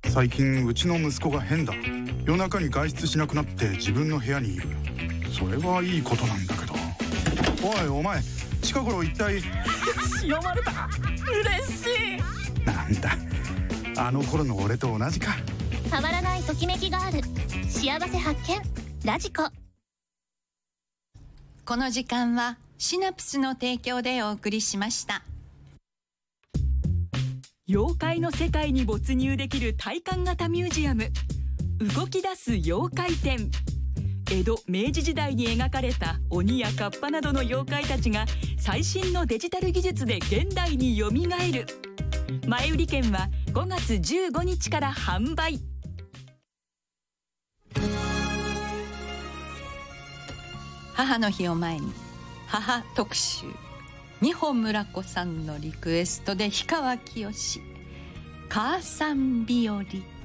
最近うちの息子が変だ。夜中に外出しなくなって自分の部屋にいる。それはいいことなんだけど。おいお前、近頃一体塩丸太、嬉しい。 なんだ、あの頃の俺と同じか。 変わらないときめきがある。幸せ発見、ラジコ。 この時間はシナプスの提供でお送りしました。 妖怪の世界に没入できる体感型ミュージアム、動き出す妖怪展。江戸明治時代に描かれた鬼やカッパなどの妖怪たちが最新のデジタル技術で現代によみがえる。前売り券は5月15日から販売。 母の日を前に母特集、二本村子さんのリクエストで氷川きよし、母さん日和。